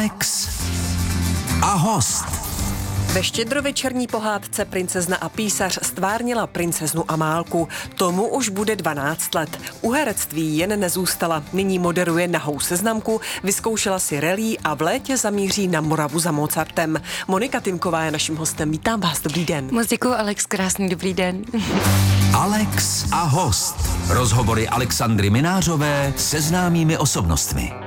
Alex a host. Ve štědrovečerní pohádce Princezna a písař stvárnila princeznu Amálku. Tomu už bude 12 let. U herectví jen nezůstala. Nyní moderuje Nahou seznamku, vyzkoušela si rally a v létě zamíří na Moravu za Mozartem. Monika Tymková je naším hostem. Vítám vás, dobrý den. Moc děkuju, Alex, krásný dobrý den. Alex a host. Rozhovory Alexandry Minářové se známými osobnostmi.